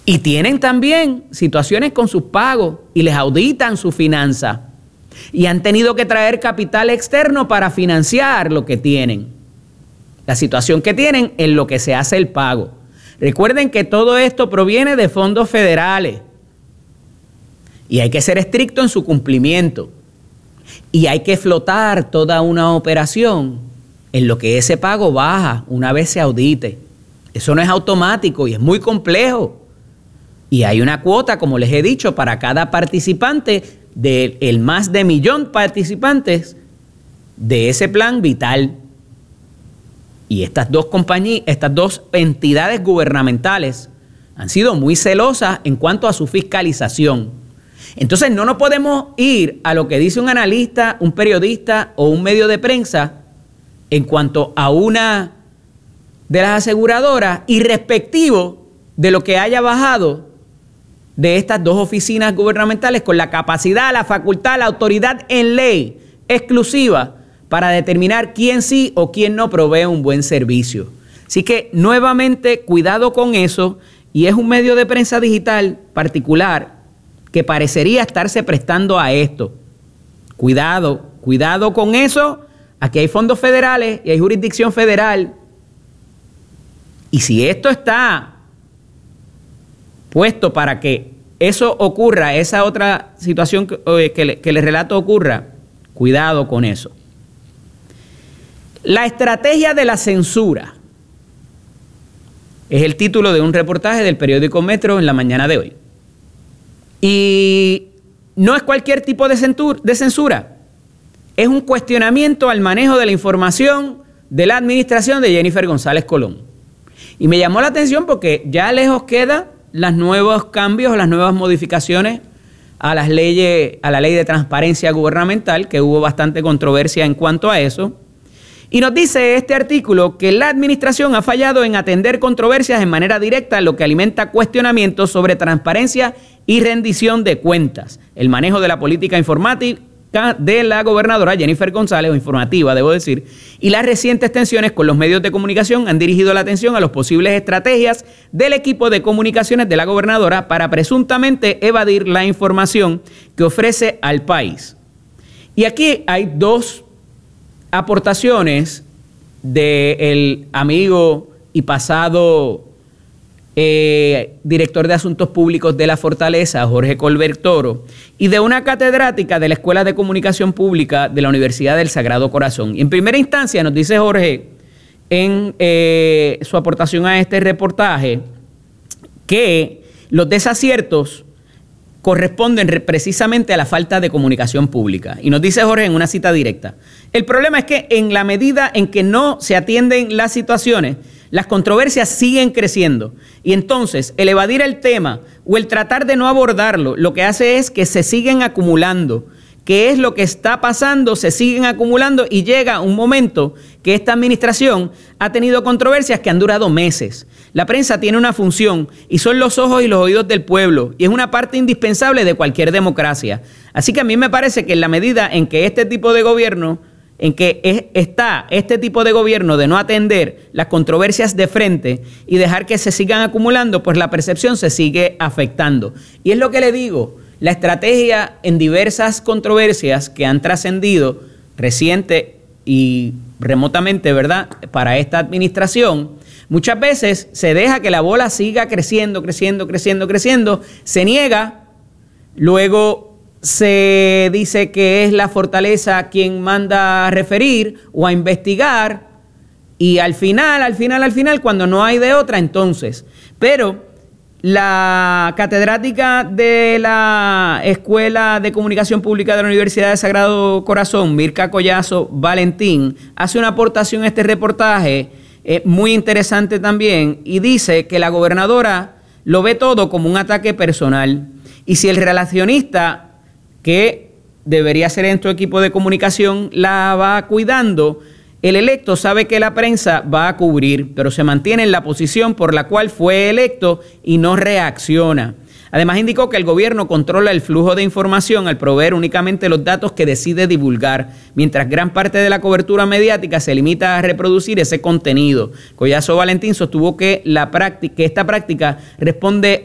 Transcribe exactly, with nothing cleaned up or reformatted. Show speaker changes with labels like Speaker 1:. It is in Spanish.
Speaker 1: Y tienen también situaciones con sus pagos y les auditan su finanza. Y han tenido que traer capital externo para financiar lo que tienen. La situación que tienen en lo que se hace el pago. Recuerden que todo esto proviene de fondos federales. Y hay que ser estricto en su cumplimiento. Y hay que flotar toda una operación en lo que ese pago baja una vez se audite. Eso no es automático y es muy complejo. Y hay una cuota, como les he dicho, para cada participante del más de millón participantes de ese plan vital. Y estas dos compañías, estas dos entidades gubernamentales han sido muy celosas en cuanto a su fiscalización. Entonces no nos podemos ir a lo que dice un analista, un periodista o un medio de prensa en cuanto a una de las aseguradoras y respectivo de lo que haya bajado de estas dos oficinas gubernamentales con la capacidad, la facultad, la autoridad en ley exclusiva para determinar quién sí o quién no provee un buen servicio. Así que nuevamente cuidado con eso, y es un medio de prensa digital particular que parecería estarse prestando a esto. Cuidado, cuidado con eso. Aquí hay fondos federales y hay jurisdicción federal. Y si esto está puesto para que eso ocurra, esa otra situación que, que, le, que les relato ocurra, cuidado con eso. La estrategia de la censura es el título de un reportaje del periódico Metro en la mañana de hoy. Y no es cualquier tipo de censura, es un cuestionamiento al manejo de la información de la administración de Jennifer González Colón. Y me llamó la atención porque ya lejos queda los nuevos cambios, las nuevas modificaciones a las leyes, a la ley de transparencia gubernamental, que hubo bastante controversia en cuanto a eso. Y nos dice este artículo que la administración ha fallado en atender controversias en manera directa, lo que alimenta cuestionamientos sobre transparencia y rendición de cuentas. El manejo de la política informática de la gobernadora Jennifer González, o informativa, debo decir, y las recientes tensiones con los medios de comunicación han dirigido la atención a las posibles estrategias del equipo de comunicaciones de la gobernadora para presuntamente evadir la información que ofrece al país. Y aquí hay dos aportaciones del amigo y pasado eh, director de Asuntos Públicos de la Fortaleza, Jorge Colbert Toro, y de una catedrática de la Escuela de Comunicación Pública de la Universidad del Sagrado Corazón. Y en primera instancia nos dice Jorge, en eh, su aportación a este reportaje, que los desaciertos corresponden precisamente a la falta de comunicación pública. Y nos dice Jorge en una cita directa: el problema es que en la medida en que no se atienden las situaciones, las controversias siguen creciendo. Y entonces el evadir el tema o el tratar de no abordarlo, lo que hace es que se siguen acumulando. ¿Qué es lo que está pasando? Se siguen acumulando y llega un momento que esta administración ha tenido controversias que han durado meses. La prensa tiene una función y son los ojos y los oídos del pueblo, y es una parte indispensable de cualquier democracia. Así que a mí me parece que en la medida en que este tipo de gobierno, en que es, está este tipo de gobierno de no atender las controversias de frente y dejar que se sigan acumulando, pues la percepción se sigue afectando. Y es lo que le digo. La estrategia en diversas controversias que han trascendido reciente y remotamente, ¿verdad?, para esta administración, muchas veces se deja que la bola siga creciendo, creciendo, creciendo, creciendo, se niega, luego se dice que es la Fortaleza quien manda a referir o a investigar, y al final, al final, al final, cuando no hay de otra, entonces, pero la catedrática de la Escuela de Comunicación Pública de la Universidad del Sagrado Corazón, Mirka Collazo Valentín, hace una aportación a este reportaje eh, muy interesante también, y dice que la gobernadora lo ve todo como un ataque personal. Y si el relacionista, que debería ser en tu equipo de comunicación, la va cuidando, el electo sabe que la prensa va a cubrir, pero se mantiene en la posición por la cual fue electo y no reacciona. Además, indicó que el gobierno controla el flujo de información al proveer únicamente los datos que decide divulgar, mientras gran parte de la cobertura mediática se limita a reproducir ese contenido. Collazo Valentín sostuvo que, la práctica, que esta práctica responde